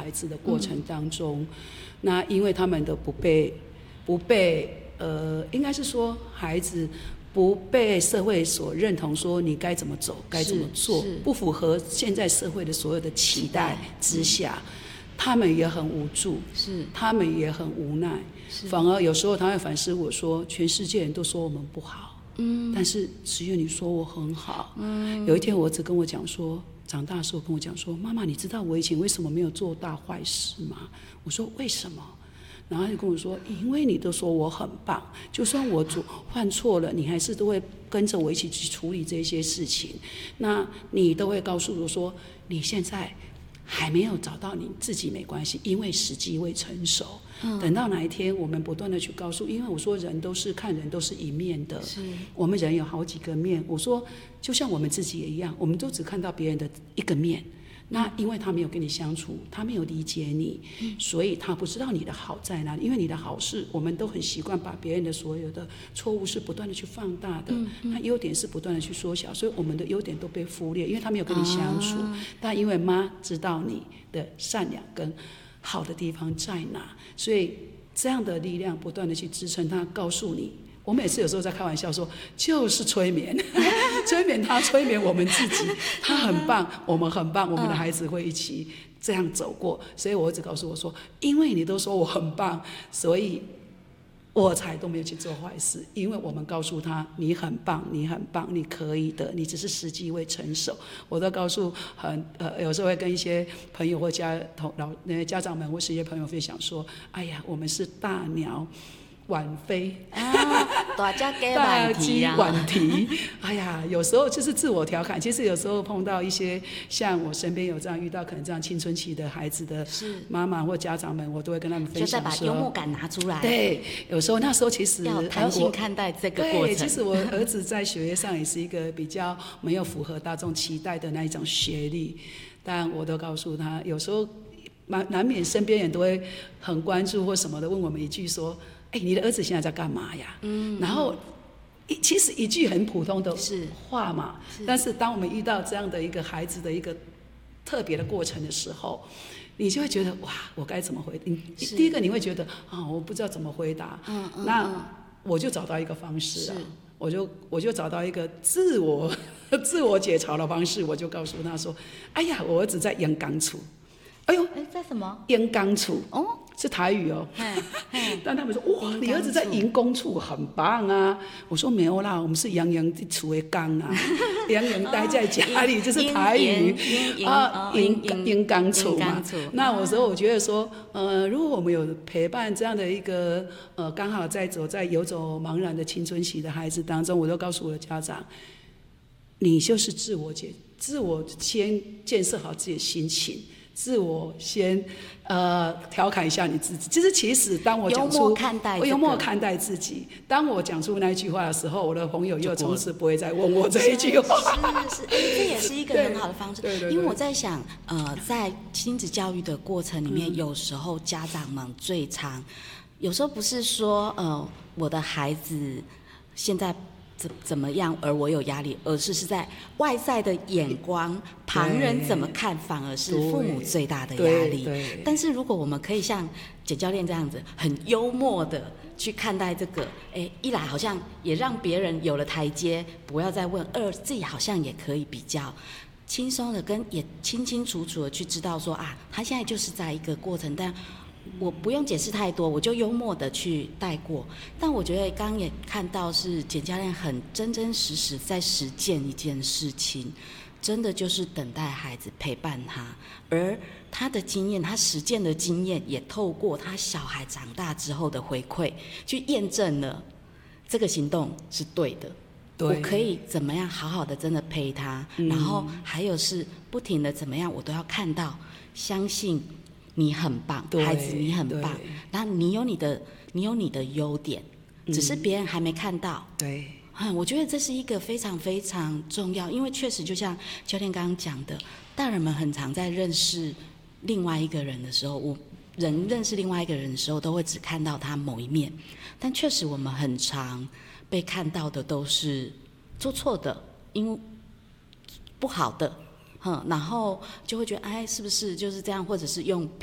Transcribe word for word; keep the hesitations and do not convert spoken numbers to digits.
孩子的过程当中，嗯、那因为他们的不被不被呃，应该是说孩子不被社会所认同，说你该怎么走，该怎么做，不符合现在社会的所有的期待之下，嗯、他们也很无助，是他们也很无奈，反而有时候他会反思我说，全世界人都说我们不好，嗯，但是只有你说我很好。嗯，有一天我儿子跟我讲说，长大的时候跟我讲说，妈妈，你知道我以前为什么没有做大坏事吗？我说为什么？然后他就跟我说，因为你都说我很棒，就算我做犯错了，你还是都会跟着我一起去处理这些事情。那你都会告诉我说，你现在还没有找到你自己没关系，因为时机未成熟。嗯、等到哪一天，我们不断的去告诉，因为我说人都是看人都是一面的，我们人有好几个面。我说就像我们自己也一样，我们都只看到别人的一个面。那因为他没有跟你相处，他没有理解你，嗯、所以他不知道你的好在哪里。因为你的好是，我们都很习惯把别人的所有的错误是不断的去放大的，嗯嗯、他优点是不断的去缩小，所以我们的优点都被忽略，因为他没有跟你相处。啊、但因为妈知道你的善良跟好的地方在哪，所以这样的力量不断的去支撑他，告诉你。我每次有时候在开玩笑说，就是催眠，催眠他，催眠我们自己。他很棒，我们很棒，我们的孩子会一起这样走过。所以我儿子告诉我说，因为你都说我很棒，所以我才都没有去做坏事。因为我们告诉他，你很棒，你很棒，你可以的，你只是时机未成熟。我都告诉很呃，有时候会跟一些朋友或家同老那些家长们或是一些朋友分享说，哎呀，我们是大鸟晚飞啊，大家给晚提啊， 晚提。哎呀，有时候就是自我调侃。其实有时候碰到一些像我身边有这样遇到可能这样青春期的孩子的妈妈或家长们，我都会跟他们分享说， 就再把幽默感拿出来。 对，有时候那时候其实要弹性看待这个过程。 对，其实我儿子在学业上也是一个比较没有符合大众期待的那一种学历，但我都告诉他，有时候难免身边人都会很关注或什么的，问我们一句说，哎，你的儿子现在在干嘛呀？嗯，然后其实一句很普通的话嘛，是但是当我们遇到这样的一个孩子的一个特别的过程的时候，你就会觉得哇，我该怎么回答？第一个你会觉得啊，我不知道怎么回答。嗯嗯，那我就找到一个方式啊，我就我就找到一个自我自我解嘲的方式，我就告诉他说，哎呀，我儿子在养钢处。哎呦， 哎，在什么？ 营钢处哦，是台语哦。但他们说哇，你儿子在营工处很棒啊。我说没有啦，我们是洋洋处的钢啊，洋洋待在家里就是台语啊，营营钢处嘛。那有时候我觉得说，呃，如果我们有陪伴这样的一个呃，刚好在走在游走茫然的青春期的孩子当中，我都告诉我的家长，你就是自我解，自我先建设好自己的心情。自我先呃调侃一下你自己，就是其实当我讲出幽默看待、这个、幽默看待自己，当我讲出那一句话的时候，我的朋友又从此不会再问我这一句话。 是是是，这也是一个很好的方式。对对对，因为我在想，呃，在亲子教育的过程里面，嗯、有时候家长们最常，有时候不是说呃我的孩子现在。怎怎么样？而我有压力，而是是在外在的眼光，旁人怎么看，反而是父母最大的压力。但是如果我们可以像简教练这样子，很幽默的去看待这个，哎，一来好像也让别人有了台阶，不要再问；二自己好像也可以比较轻松的跟也清清楚楚的去知道说啊，他现在就是在一个过程，但。我不用解释太多，我就幽默的去带过。但我觉得刚刚也看到是简教练很真真实实在实践一件事情，真的就是等待孩子陪伴他，而他的经验，他实践的经验，也透过他小孩长大之后的回馈，去验证了这个行动是对的。对，我可以怎么样好好的真的陪他，嗯、然后还有是不停的怎么样，我都要看到，相信。你很棒，孩子，你很棒。然后你有你的，你有你的优点，只是别人还没看到。 对， 嗯，我觉得这是一个非常非常重要，因为确实就像教练刚刚讲的，大人们很常在认识另外一个人的时候，我人认识另外一个人的时候，都会只看到他某一面，但确实我们很常被看到的都是做错的，因为不好的。嗯，然后就会觉得，哎，是不是就是这样？或者是用